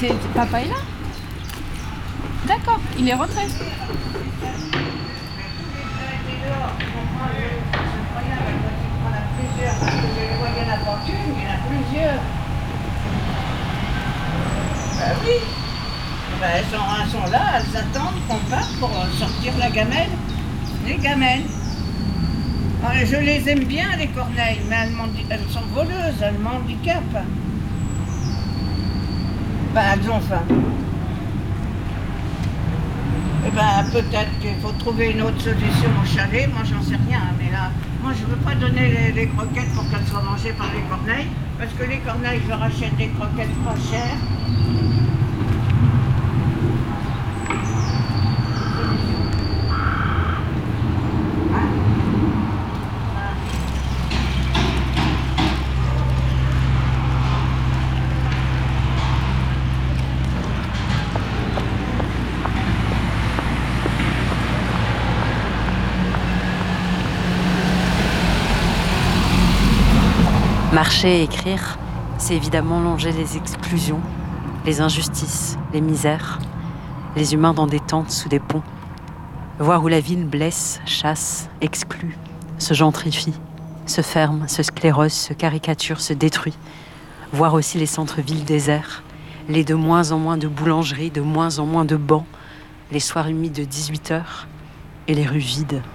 Papa est là? D'accord, il est rentré. Bah oui. Bah, elles sont là, elles attendent qu'on parte pour sortir la gamelle. Les gamelles. Je les aime bien, les corneilles, mais elles sont voleuses, elles m'handicapent. Bah, elles ont faim. Eh ben, peut-être qu'il faut trouver une autre solution au chalet. Moi, j'en sais rien, mais là, moi, je ne veux pas donner les croquettes pour qu'elles soient mangées par les corneilles, parce que les corneilles, je leur achète des croquettes pas chères. Marcher et écrire, c'est évidemment longer les exclusions, les injustices, les misères, les humains dans des tentes sous des ponts. Voir où la ville blesse, chasse, exclut, se gentrifie, se ferme, se sclérose, se caricature, se détruit. Voir aussi les centres-villes déserts, les de moins en moins de boulangeries, de moins en moins de bancs, les soirs humides de 18h et les rues vides.